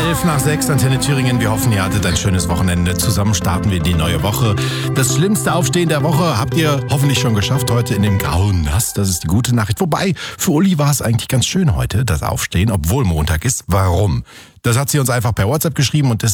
11:11, Antenne Thüringen. Wir hoffen, ihr hattet ein schönes Wochenende. Zusammen starten wir in die neue Woche. Das schlimmste Aufstehen der Woche habt ihr hoffentlich schon geschafft heute in dem grauen Nass. Das ist die gute Nachricht. Wobei, für Uli war es eigentlich ganz schön heute, das Aufstehen, obwohl Montag ist. Warum? Das hat sie uns einfach per WhatsApp geschrieben und